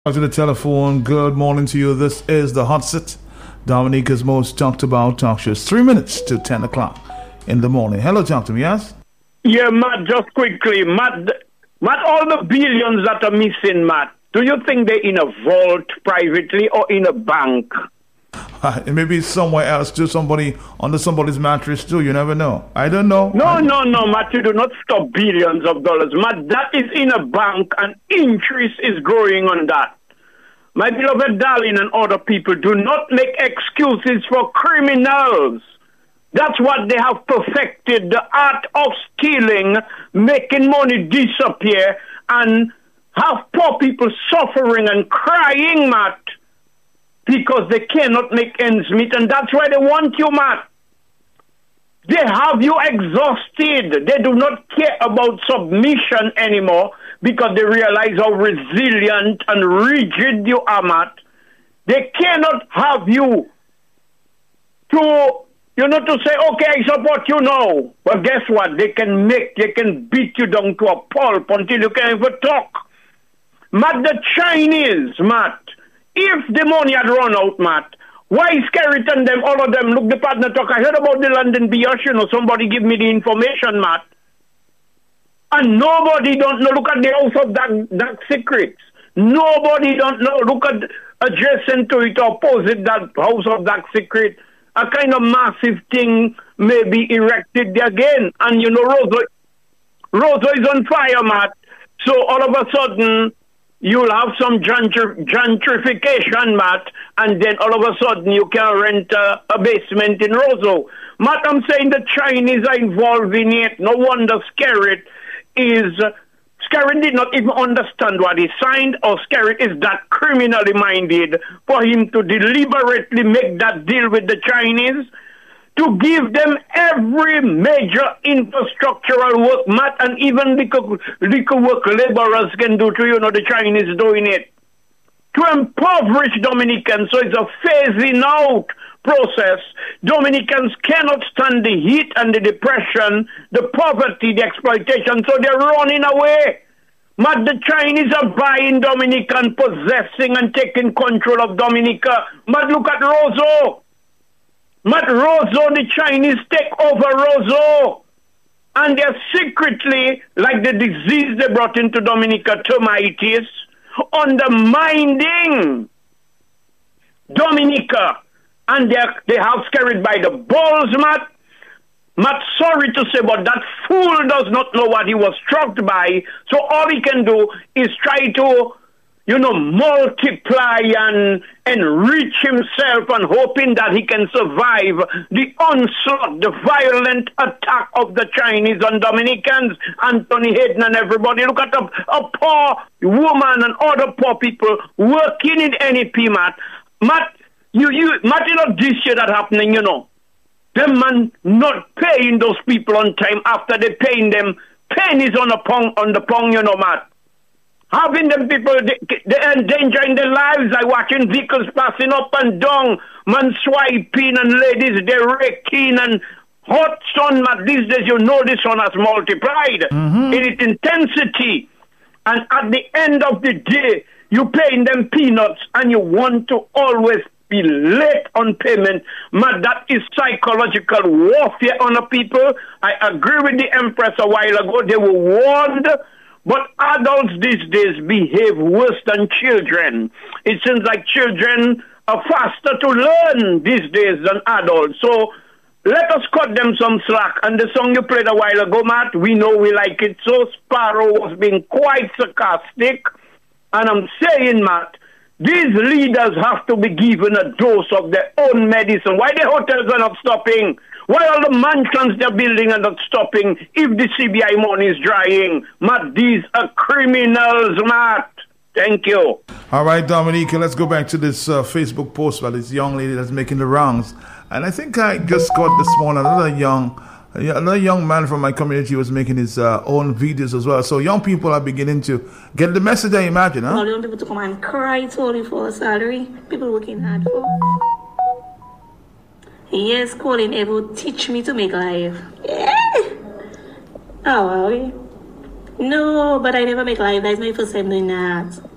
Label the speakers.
Speaker 1: To the telephone. Good morning to you. This is the Hot Sit, Dominica's most talked about talk show. It's 3 minutes to 10 o'clock in the morning. Hello, talk to me, yes?
Speaker 2: Yeah, Matt, just quickly. Matt, all the billions that are missing, Matt, do you think they're in a vault privately or in a bank?
Speaker 1: Maybe somewhere else, too, under somebody's mattress, too. You never know. I don't know.
Speaker 2: No, Matt, you do not stop billions of dollars. Matt, that is in a bank and interest is growing on that. My beloved darling and other people, do not make excuses for criminals. That's what they have perfected, the art of stealing, making money disappear, and have poor people suffering and crying, Matt, because they cannot make ends meet, and that's why they want you, Matt. They have you exhausted. They do not care about submission anymore because they realize how resilient and rigid you are, Matt. They cannot have you to say, okay, I support you now. But guess what? They can beat you down to a pulp until you can't even talk. Matt, the Chinese, Matt, if the money had run out, Matt, why is Kerrit and them, all of them, look, the partner talk, I heard about the London BS, somebody give me the information, Matt. And nobody don't know, look at the House of Dark Secrets. Nobody don't know, look at adjacent to it, opposite that House of Dark Secret, a kind of massive thing may be erected there again. And Rosa is on fire, Matt. So all of a sudden, you'll have some gentrification, Matt, and then all of a sudden you can rent a basement in Roseau. Matt, I'm saying the Chinese are involved in it. No wonder Skerrit did not even understand what he signed, or Skerrit is that criminally minded for him to deliberately make that deal with the Chinese to give them every major infrastructural work, Matt, and even little work laborers can do to, the Chinese doing it. To impoverish Dominicans, so it's a phasing out process. Dominicans cannot stand the heat and the depression, the poverty, the exploitation, so they're running away. Matt, the Chinese are buying Dominican, possessing and taking control of Dominica. Matt, look at Roseau. Matt, Roseau, the Chinese take over Roseau. And they're secretly, like the disease they brought into Dominica, termites, undermining Dominica. And they have carried by the balls, Matt. Matt, sorry to say, but that fool does not know what he was struck by. So all he can do is try to multiply and enrich himself and hoping that he can survive the onslaught, the violent attack of the Chinese on Dominicans, Anthony Hayden and everybody. Look at a poor woman and other poor people working in NEP, Matt. Matt, this year that happening, The man not paying those people on time after they paying them pennies on the pong, Matt. Having them people, they're endangering their lives. I watching vehicles passing up and down, man swiping and ladies they're raking and hot sun, Matt. These days, this one has multiplied in its intensity. And at the end of the day, you paying them peanuts and you want to always be late on payment. Matt, that is psychological warfare on the people. I agree with the Empress a while ago. They were warned. But adults these days behave worse than children. It seems like children are faster to learn these days than adults. So let us cut them some slack. And the song you played a while ago, Matt, we know we like it. So Sparrow was being quite sarcastic. And I'm saying, Matt, these leaders have to be given a dose of their own medicine. Why the hotels are not stopping? Why all the mansions they're building are not stopping if the CBI money is drying? Matt, these are criminals, Matt. Thank you.
Speaker 1: All right, Dominica, let's go back to this Facebook post by this young lady that's making the rounds. And I think I just got this morning another young man from my community was making his own videos as well. So young people are beginning to get the message, I imagine, huh?
Speaker 3: All the young people to come and cry totally for a salary. People working hard for. Yes, Colin Evo teach me to make live. Yeah. Oh, wow. No, but I never make live. That's my first time doing that.